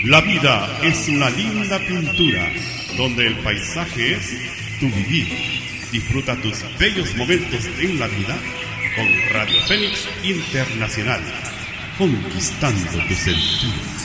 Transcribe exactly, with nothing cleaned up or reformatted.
La vida es una linda pintura donde el paisaje es tu vivir. Disfruta tus bellos momentos en la vida con Radio Fénix Internacional, conquistando tu sentido.